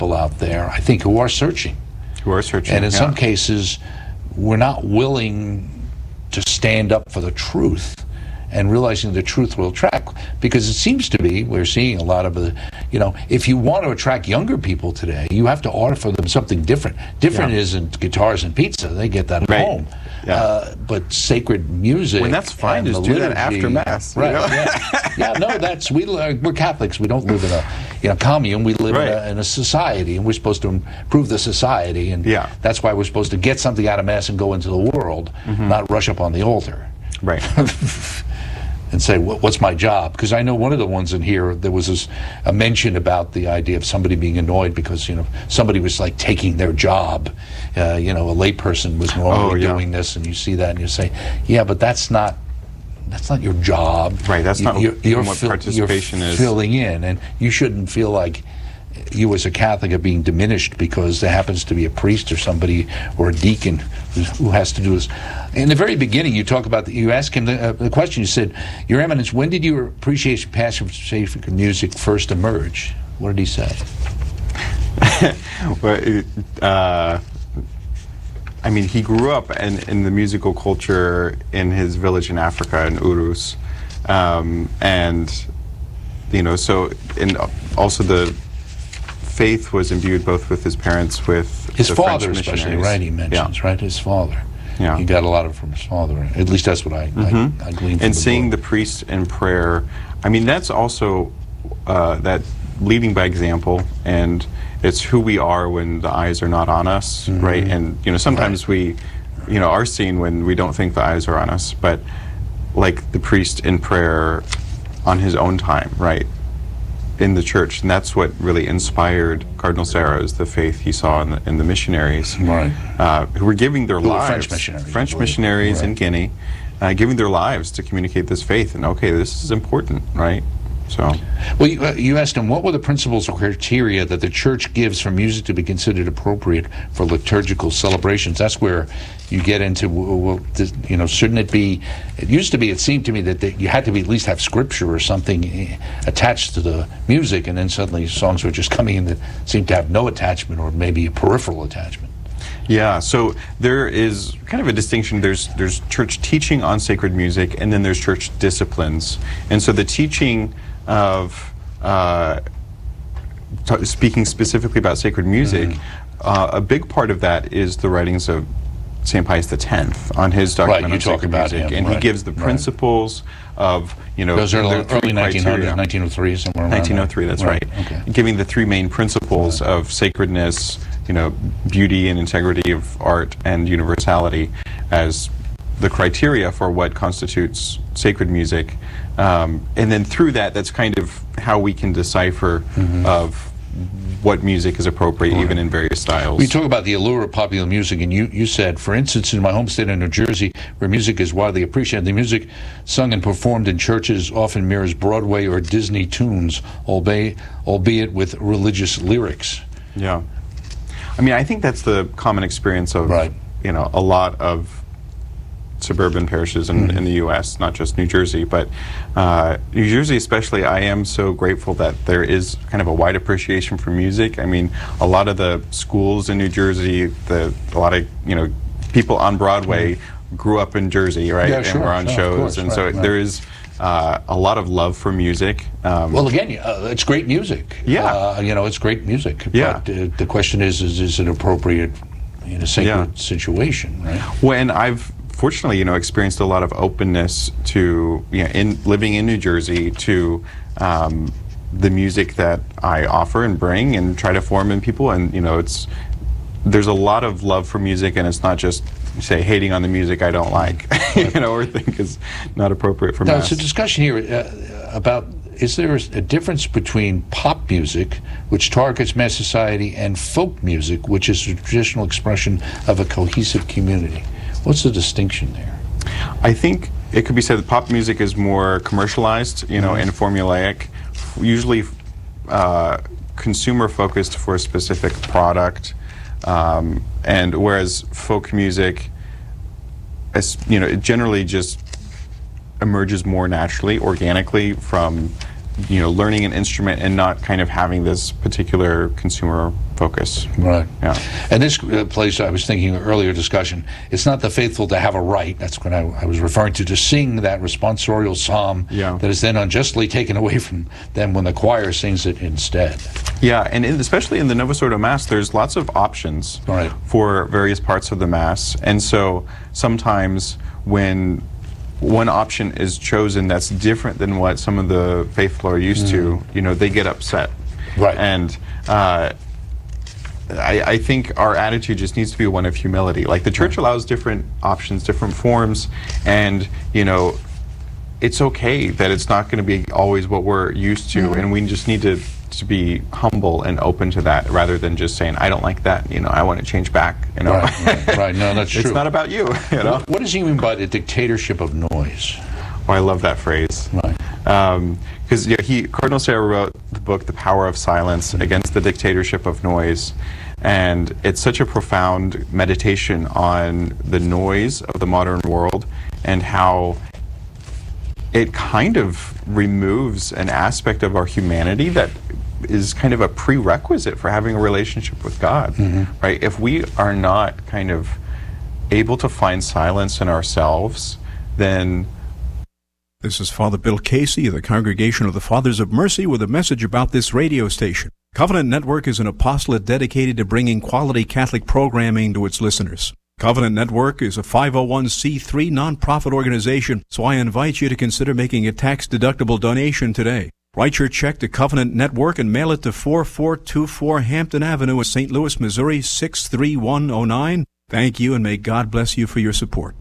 people out there, I think, who are searching. And in some cases, we're not willing to stand up for the truth and realizing the truth will attract. Because it seems to be, we're seeing a lot of the, if you want to attract younger people today, you have to offer them something different. Different isn't guitars and pizza. They get that at home. But sacred music. When that's fine, just do that after Mass. Right. We're Catholics. We don't live in a commune. We live in a society, and we're supposed to improve the society. And that's why we're supposed to get something out of Mass and go into the world, not rush up on the altar. Right. And say, what's my job? Because I know one of the ones in here, there was a mention about the idea of somebody being annoyed because, somebody was like taking their job. A layperson was normally doing this, and you see that and you say, yeah, but that's not your job. Right, that's not what participation is. You're filling in, and you shouldn't feel like you as a Catholic are being diminished because there happens to be a priest or somebody or a deacon who has to do this. In the very beginning, you asked him the question. You said, "Your Eminence, when did your appreciation passion for sacred music first emerge?" What did he say? He grew up in the musical culture in his village in Africa, in Urus, also the faith was imbued both with his parents, with his father, French especially, right? He mentions, right, his father. Yeah, he got a lot of it from his father. At least that's what I gleaned. And seeing the priest in prayer, that's also that leading by example, and it's who we are when the eyes are not on us, right? And sometimes we, are seen when we don't think the eyes are on us, but like the priest in prayer on his own time, right? In the church, and that's what really inspired Cardinal Sarra's, the faith he saw in the missionaries, who were giving their lives, French missionaries in Guinea, giving their lives to communicate this faith. And this is important, right? So, well, you asked him what were the principles or criteria that the Church gives for music to be considered appropriate for liturgical celebrations. That's where you get into, shouldn't it be? It used to be. It seemed to me that you had to at least have scripture or something attached to the music, and then suddenly songs were just coming in that seemed to have no attachment or maybe a peripheral attachment. Yeah, so there is kind of a distinction. There's church teaching on sacred music, and then there's church disciplines. And so the teaching of speaking specifically about sacred music, a big part of that is the writings of St. Pius X on his document on sacred music, and he gives the principles of, those are early 1900s, 1903, somewhere around 1903, that's right. Okay. Giving the three main principles of sacredness, beauty and integrity of art, and universality as the criteria for what constitutes sacred music. And then through that's kind of how we can decipher of what music is appropriate, even in various styles. We talk about the allure of popular music, and you said, for instance, in my home state of New Jersey, where music is widely appreciated, the music sung and performed in churches often mirrors Broadway or Disney tunes, albeit with religious lyrics. Yeah. I think that's the common experience of, a lot of suburban parishes in the U.S., not just New Jersey, but New Jersey especially. I am so grateful that there is kind of a wide appreciation for music. A lot of the schools in New Jersey, a lot of people on Broadway grew up in Jersey, right? Yeah, sure, and were on shows, and so there is a lot of love for music. Well, again, it's great music. Yeah, it's great music. Yeah. But the question is it appropriate in a sacred situation, right? Well, and I've fortunately, experienced a lot of openness to, in living in New Jersey, to the music that I offer and bring and try to form in people. And, there's a lot of love for music, and it's not just, say, hating on the music I don't like, or think is not appropriate for Mass. It's a discussion here about, is there a difference between pop music, which targets mass society, and folk music, which is a traditional expression of a cohesive community? What's the distinction there? I think it could be said that pop music is more commercialized, and formulaic, usually consumer focused for a specific product, and whereas folk music, it generally just emerges more naturally, organically from learning an instrument and not kind of having this particular consumer focus. Right. Yeah. And this place, I was thinking earlier discussion, it's not the faithful to have a right. That's what I was referring to sing that responsorial psalm that is then unjustly taken away from them when the choir sings it instead. Yeah, and especially in the Novus Ordo Mass, there's lots of options for various parts of the Mass. And so sometimes when one option is chosen that's different than what some of the faithful are used to, they get upset. Right. And I think our attitude just needs to be one of humility. Like, the Church allows different options, different forms, and, it's okay that it's not going to be always what we're used to, and we just need to be humble and open to that, rather than just saying, I don't like that, I want to change back. Right. No, that's true. It's not about you. What does he mean by the dictatorship of noise? Oh, I love that phrase. Right. Because Cardinal Sarah wrote the book, The Power of Silence, Against the Dictatorship of Noise. And it's such a profound meditation on the noise of the modern world and how it kind of removes an aspect of our humanity that is kind of a prerequisite for having a relationship with God, right? If we are not kind of able to find silence in ourselves, then... This is Father Bill Casey of the Congregation of the Fathers of Mercy with a message about this radio station. Covenant Network is an apostolate dedicated to bringing quality Catholic programming to its listeners. Covenant Network is a 501c3 nonprofit organization, so I invite you to consider making a tax-deductible donation today. Write your check to Covenant Network and mail it to 4424 Hampton Avenue in St. Louis, Missouri 63109. Thank you, and may God bless you for your support.